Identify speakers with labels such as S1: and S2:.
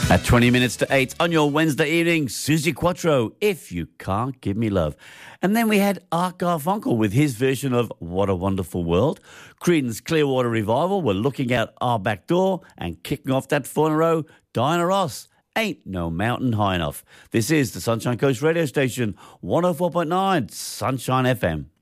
S1: At 20 minutes to 8 on your Wednesday evening, Susie Quattro, If You Can't Give Me Love. And then we had Art Garfunkel with his version of What a Wonderful World. Creedence Clearwater Revival were looking out our back door, and kicking off that 4 in a row, Diana Ross, Ain't No Mountain High Enough. This is the Sunshine Coast radio station, 104.9 Sunshine FM.